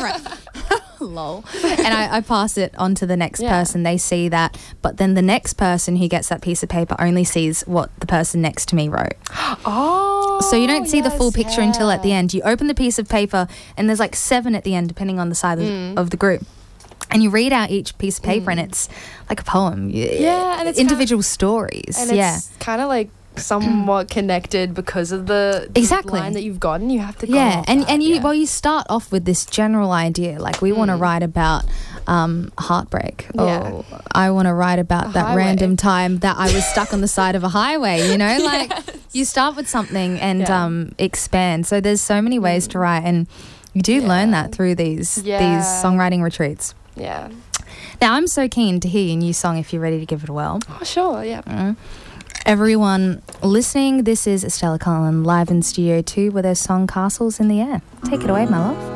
right. Lol. And I pass it on to the next person. They see that, but then the next person who gets that piece of paper only sees what the person next to me wrote. Oh, so you don't see the full picture until at the end. You open the piece of paper and there's like 7 at the end, depending on the size of the group. And you read out each piece of paper and it's like a poem. Yeah, and it's individual stories. And it's kind of like somewhat connected because of the line that you've gotten. You have to go off that, you start off with this general idea, like we want to write about heartbreak, or I want to write about that random time that I was stuck on the side of a highway, you know. Like you start with something and expand. So there's so many ways to write, and you do learn that through these songwriting retreats. Now I'm so keen to hear your new song if you're ready to give it a whirl. Oh sure. Everyone listening, this is Estella Cullen live in Studio 2 with her song Castles in the Air. Take it away, my love.